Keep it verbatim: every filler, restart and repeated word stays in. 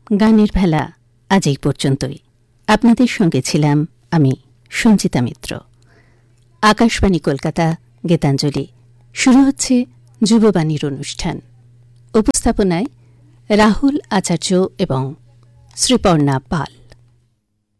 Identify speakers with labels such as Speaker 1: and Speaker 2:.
Speaker 1: গানের ভেলা আজ এই পর্যন্তই। আপনাদের সঙ্গে ছিলাম আমি সঞ্চিতা মিত্র। আকাশবাণী কলকাতা, গীতাঞ্জলি। শুরু হচ্ছে যুববাণীর অনুষ্ঠান। উপস্থাপনায় রাহুল আচার্য এবং শ্রীপর্ণা পাল।